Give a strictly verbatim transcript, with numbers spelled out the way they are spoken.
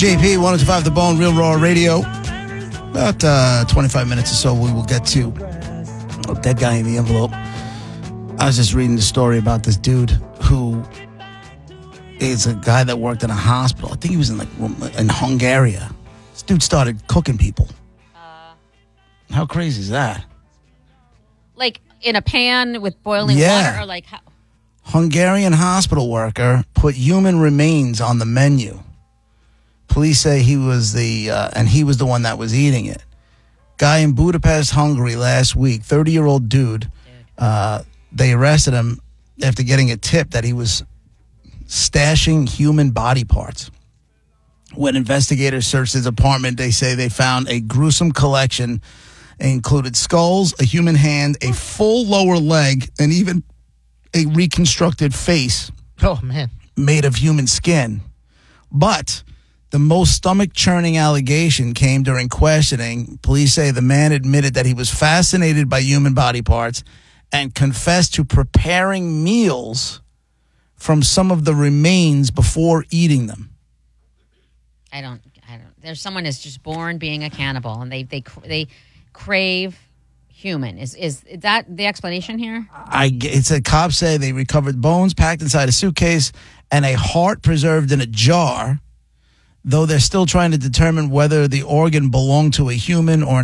J P, one oh two point five The Bone, Real Raw Radio. About uh, twenty-five minutes or so, we will get to oh, Dead Guy in the Envelope. I was just reading the story about this dude who is a guy that worked in a hospital. I think he was in like in Hungary. This dude started cooking people. Uh, How crazy is that? Like in a pan with boiling yeah. water, or like how? Hungarian hospital worker put human remains on the menu. Police say he was the, uh, and he was the one that was eating it. Guy in Budapest, Hungary last week, thirty-year-old dude. Uh, they arrested him after getting a tip that he was stashing human body parts. When investigators searched his apartment, they say they found a gruesome collection. It included skulls, a human hand, a full lower leg, and even a reconstructed face. Oh, man. Made of human skin. But the most stomach-churning allegation came during questioning. Police say the man admitted that he was fascinated by human body parts and confessed to preparing meals from some of the remains before eating them. I don't, I don't, there's someone is just born being a cannibal, and they, they, they crave human. Is, is that the explanation here? I, it's a cops say they recovered bones packed inside a suitcase and a heart preserved in a jar, though they're still trying to determine whether the organ belonged to a human or an